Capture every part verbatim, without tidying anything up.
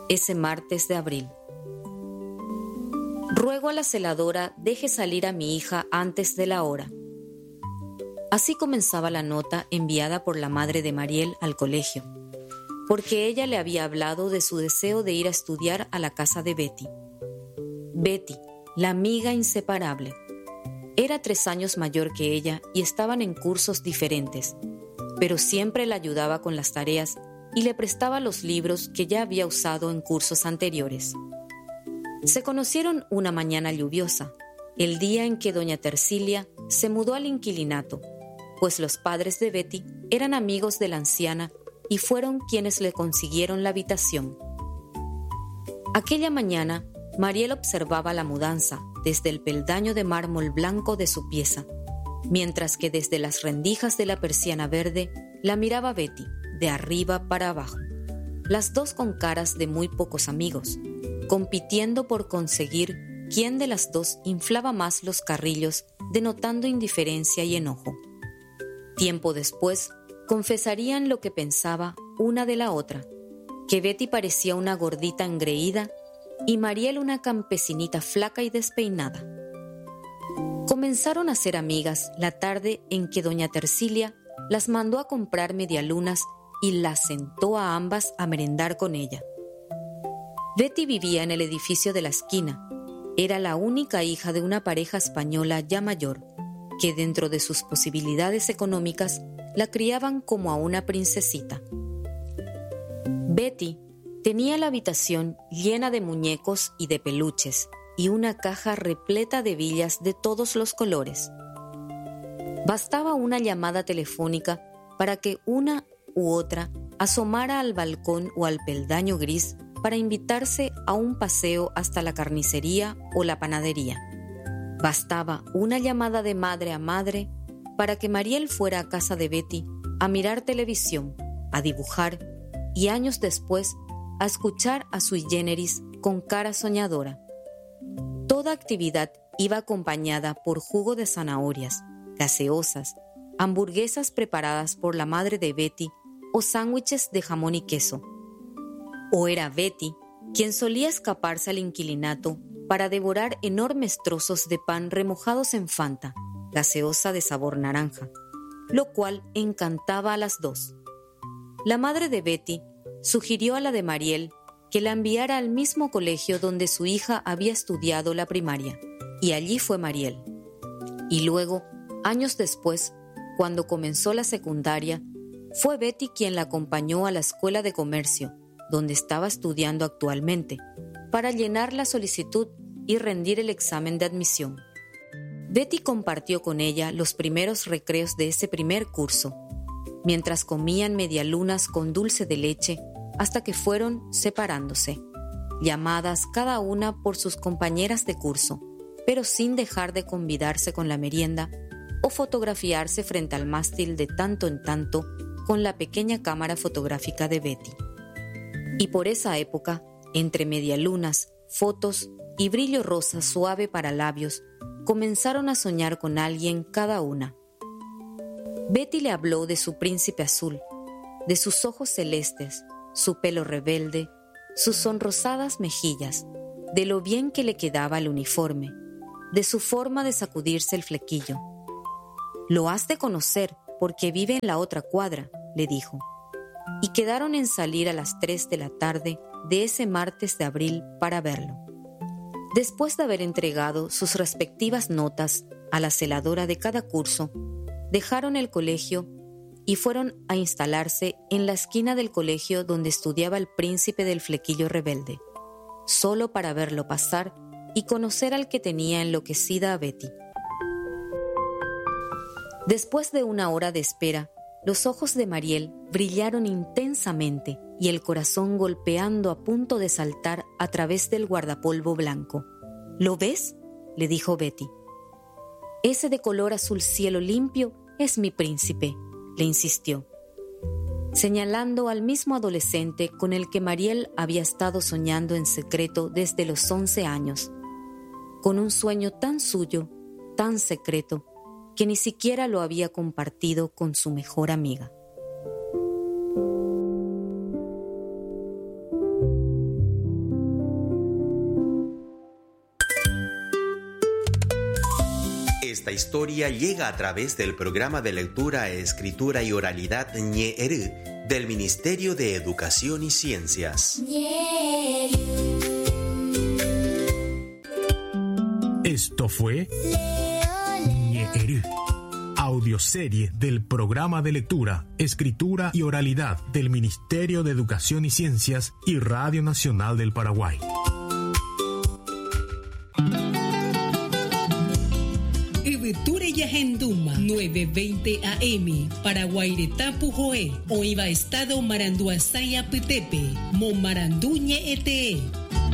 ese martes de abril. Ruego a la celadora deje salir a mi hija antes de la hora. Así comenzaba la nota enviada por la madre de Mariel al colegio, porque ella le había hablado de su deseo de ir a estudiar a la casa de Betty. Betty, la amiga inseparable, era tres años mayor que ella y estaban en cursos diferentes, pero siempre la ayudaba con las tareas y le prestaba los libros que ya había usado en cursos anteriores. Se conocieron una mañana lluviosa, el día en que doña Tercilia se mudó al inquilinato, pues los padres de Betty eran amigos de la anciana y fueron quienes le consiguieron la habitación. Aquella mañana, Mariel observaba la mudanza desde el peldaño de mármol blanco de su pieza, mientras que desde las rendijas de la persiana verde la miraba Betty, de arriba para abajo, las dos con caras de muy pocos amigos, compitiendo por conseguir quién de las dos inflaba más los carrillos, denotando indiferencia y enojo. Tiempo después, confesarían lo que pensaba una de la otra, que Betty parecía una gordita engreída y Mariel una campesinita flaca y despeinada. Comenzaron a ser amigas la tarde en que doña Tercilia las mandó a comprar medialunas y las sentó a ambas a merendar con ella. Betty vivía en el edificio de la esquina. Era la única hija de una pareja española ya mayor, que dentro de sus posibilidades económicas la criaban como a una princesita. Betty tenía la habitación llena de muñecos y de peluches y una caja repleta de villas de todos los colores. Bastaba una llamada telefónica para que una u otra asomara al balcón o al peldaño gris para invitarse a un paseo hasta la carnicería o la panadería. Bastaba una llamada de madre a madre para que Mariel fuera a casa de Betty a mirar televisión, a dibujar y años después a escuchar a sui generis con cara soñadora. Toda actividad iba acompañada por jugo de zanahorias, gaseosas, hamburguesas preparadas por la madre de Betty o sándwiches de jamón y queso. O era Betty quien solía escaparse al inquilinato para devorar enormes trozos de pan remojados en Fanta, gaseosa de sabor naranja, lo cual encantaba a las dos. La madre de Betty sugirió a la de Mariel que la enviara al mismo colegio donde su hija había estudiado la primaria, y allí fue Mariel. Y luego, años después, cuando comenzó la secundaria, fue Betty quien la acompañó a la escuela de comercio, donde estaba estudiando actualmente, para llenar la solicitud y rendir el examen de admisión. Betty compartió con ella los primeros recreos de ese primer curso, mientras comían medialunas con dulce de leche hasta que fueron separándose, llamadas cada una por sus compañeras de curso, pero sin dejar de convidarse con la merienda o fotografiarse frente al mástil de tanto en tanto con la pequeña cámara fotográfica de Betty. Y por esa época, entre medialunas, fotos y brillo rosa suave para labios, comenzaron a soñar con alguien cada una. Betty le habló de su príncipe azul, de sus ojos celestes, su pelo rebelde, sus sonrosadas mejillas, de lo bien que le quedaba el uniforme, de su forma de sacudirse el flequillo. «Lo has de conocer porque vive en la otra cuadra», le dijo. Y quedaron en salir a las tres de la tarde de ese martes de abril para verlo. Después de haber entregado sus respectivas notas a la celadora de cada curso, dejaron el colegio y fueron a instalarse en la esquina del colegio donde estudiaba el príncipe del flequillo rebelde, solo para verlo pasar y conocer al que tenía enloquecida a Betty. Después de una hora de espera, los ojos de Mariel brillaron intensamente y el corazón golpeando a punto de saltar a través del guardapolvo blanco. «¿Lo ves?», le dijo Betty. «Ese de color azul cielo limpio es mi príncipe», le insistió, señalando al mismo adolescente con el que Mariel había estado soñando en secreto desde los once años, con un sueño tan suyo, tan secreto, que ni siquiera lo había compartido con su mejor amiga. Esta historia llega a través del programa de lectura, escritura y oralidad Ñe'eru del Ministerio de Educación y Ciencias. Esto fue Ñe'eru, audioserie del programa de lectura, escritura y oralidad del Ministerio de Educación y Ciencias y Radio Nacional del Paraguay. Ebeture Yahenduma, novecientos veinte A M, Paraguaireta Pujoé, Oiva Estado Maranduasaya Petepe, Momaranduñe Ete.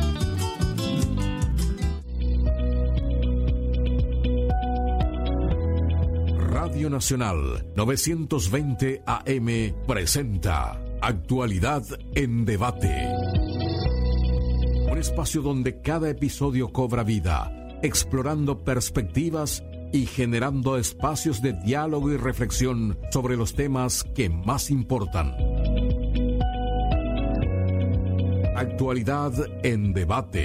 Radio Nacional novecientos veinte A M presenta Actualidad en Debate. Un espacio donde cada episodio cobra vida, explorando perspectivas y generando espacios de diálogo y reflexión sobre los temas que más importan. Actualidad en Debate.